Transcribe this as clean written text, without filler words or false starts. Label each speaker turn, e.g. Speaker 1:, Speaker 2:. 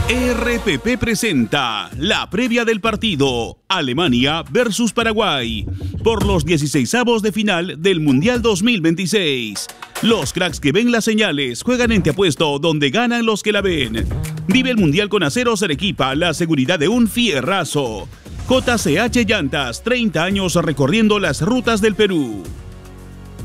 Speaker 1: RPP presenta la previa del partido Alemania versus Paraguay por los 16avos de final del Mundial 2026. Los cracks que ven las señales juegan en Te Apuesto, donde ganan los que la ven. Vive el Mundial con Aceros Arequipa, la seguridad de un fierrazo. JCH Llantas, 30 años recorriendo las rutas del Perú.